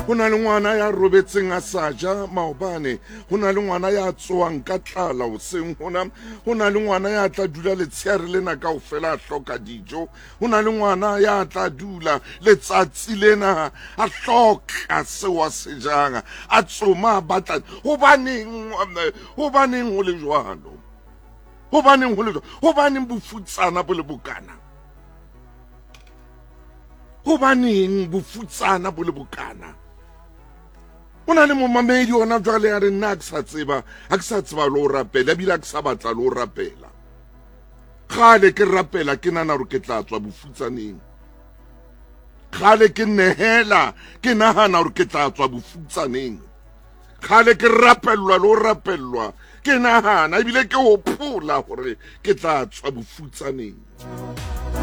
Ho na le ngwana ya robetseng a sa ja maobane, ho na le ngwana ya tsoang ka tlala hoseng, ho na le ngwana ya tla dula letshehare lena kaofela a hloka dijo, ho na le ngwana ya tla dula letsatsi lena a hloka seo a se jang, a tsoma a batla. Hobaneng ho le jwalo? Hobaneng ho le jwalo? Hobaneng bofutsana bo le bokana? Hobaneng bofutsana bo le bokana? Ho na le momamedi ona jwale ya re nna a ke sa tseba le ho rapela, ebile a ke sa batla le ho rapela. Kgale ke rapela ke nahana hore ke tla tswa bofutsaneng. Kgale ke nehela ke nahana hore ke tla tswa bofutsaneng. Kgale ke rapellwa le ho rapellwa ke nahana ebile ke hopola hore ke tla tswa bofutsaneng.